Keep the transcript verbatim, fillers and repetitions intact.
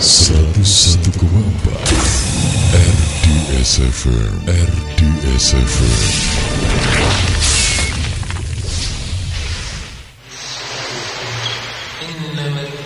seratus satu koma empat R D S F M, R D S F M. إنما